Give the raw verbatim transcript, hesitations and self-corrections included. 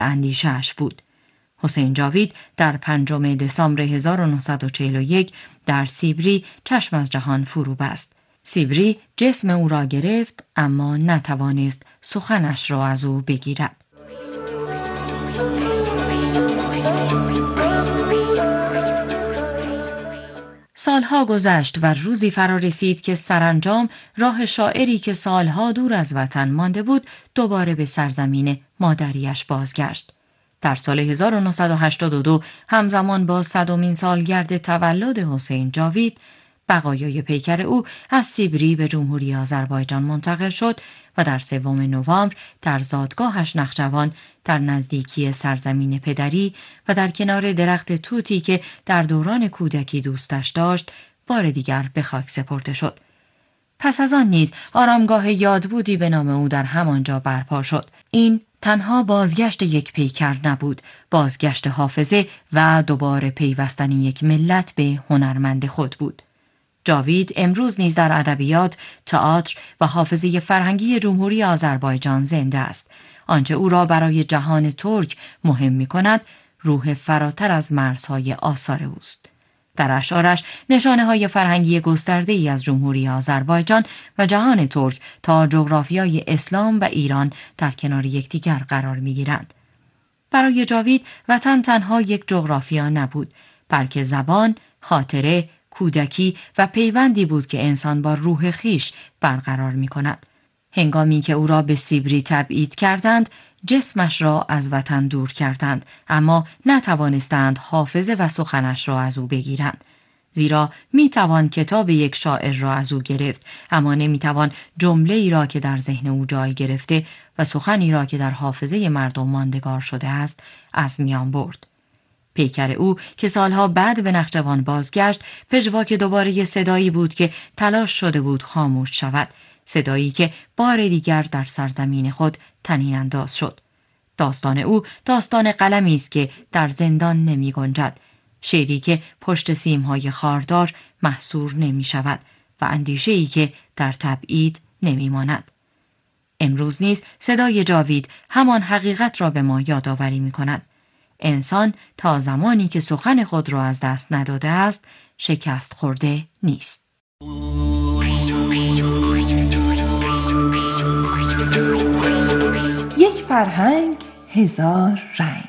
اندیشه‌اش بود. حسین جاوید در پنجم دسامبر هزار و نهصد و چهل و یک در سیبری چشم از جهان فرو بست. سیبری جسم او را گرفت اما نتوانست سخنش را از او بگیرد. سالها گذشت و روزی فرا رسید که سرانجام راه شاعری که سالها دور از وطن مانده بود دوباره به سرزمین مادریش بازگشت. در سال هزار و نهصد و هشتاد و دو همزمان با صدمین سالگرد تولد حسین جاوید بقایای پیکر او از سیبری به جمهوری آذربایجان منتقل شد و در سوم نوامبر در زادگاهش نخجوان در نزدیکی سرزمین پدری و در کنار درخت توتی که در دوران کودکی دوستش داشت بار دیگر به خاک سپرده شد. پس از آن نیز آرامگاه یادبودی به نام او در همانجا برپا شد. این تنها بازگشت یک پیکر نبود، بازگشت حافظه و دوباره پیوستن یک ملت به هنرمند خود بود. جاوید امروز نیز در ادبیات، تئاتر و حافظه فرهنگی جمهوری آذربایجان زنده است. آنچه او را برای جهان ترک مهم می کند، روح فراتر از مرزهای آثار اوست. در اشعارش نشانه های فرهنگی گسترده ای از جمهوری آذربایجان و جهان ترک تا جغرافیای اسلام و ایران در کنار یکدیگر قرار می گیرند. برای جاوید وطن تنها یک جغرافیا نبود، بلکه زبان، خاطره، کودکی و پیوندی بود که انسان با روح خیش برقرار می کند. هنگامی که او را به سیبری تبعید کردند، جسمش را از وطن دور کردند، اما نتوانستند حافظه و سخنش را از او بگیرند. زیرا می توان کتاب یک شاعر را از او گرفت، اما نمی توان جمله ای را که در ذهن او جای گرفته و سخنی را که در حافظه مردم ماندگار شده است از میان برد. پیکر او که سالها بعد به نخجوان بازگشت، پژواک دوباره ی صدایی بود که تلاش شده بود خاموش شود، صدایی که بار دیگر در سرزمین خود طنین انداز شد. داستان او داستان قلمی است که در زندان نمی گنجد، شعری که پشت سیمهای خاردار محصور نمی شود و اندیشه‌ای که در تبعید نمی ماند. امروز نیز صدای جاوید همان حقیقت را به ما یادآوری می کند. انسان تا زمانی که سخن خود را از دست نداده است، شکست خورده نیست. یک فرهنگ، هزار رنگ.